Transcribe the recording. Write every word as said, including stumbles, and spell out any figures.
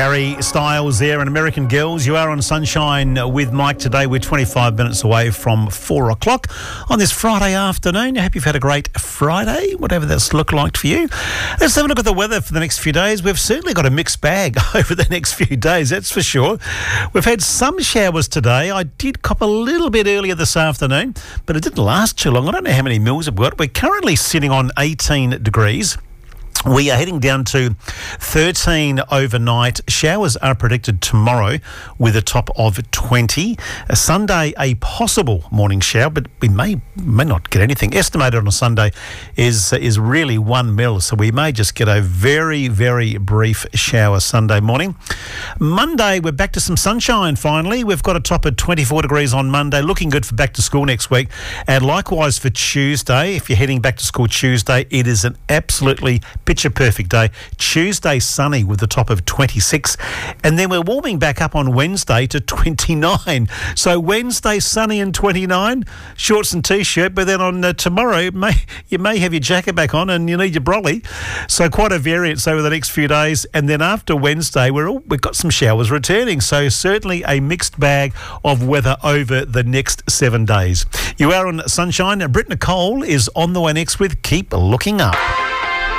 Harry Styles there and American Girls. You are on Sunshine with Mike today. We're twenty-five minutes away from four o'clock on this Friday afternoon. I hope you've had a great Friday, whatever that's looked like for you. Let's have a look at the weather for the next few days. We've certainly got a mixed bag over the next few days, that's for sure. We've had some showers today. I did cop a little bit earlier this afternoon, but it didn't last too long. I don't know how many mils we've got. We're currently sitting on eighteen degrees. We are heading down to thirteen overnight. Showers are predicted tomorrow with a top of twenty. A Sunday, a possible morning shower, but we may may not get anything. Estimated on a Sunday is is really one mil, so we may just get a very, very brief shower Sunday morning. Monday, we're back to some sunshine finally. We've got a top of twenty-four degrees on Monday, looking good for back to school next week. And likewise for Tuesday, if you're heading back to school Tuesday, it is an absolutely picture perfect day. Tuesday sunny with the top of twenty-six, and then we're warming back up on Wednesday to twenty-nine. So Wednesday sunny and twenty-nine, shorts and t-shirt, but then on uh, tomorrow it may, you may have your jacket back on and you need your brolly. So quite a variance over the next few days, and then after Wednesday we're all, we've got some showers returning. So certainly a mixed bag of weather over the next seven days. You are on Sunshine. Britt Nicole is on the way next with Keep Looking Up.